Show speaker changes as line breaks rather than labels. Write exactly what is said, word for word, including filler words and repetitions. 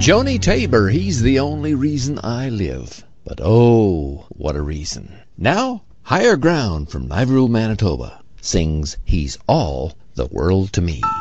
Joni Tabor, he's the only reason I live. But oh, what a reason. Now, Higher Ground from Niveril, Manitoba sings He's All the World to Me.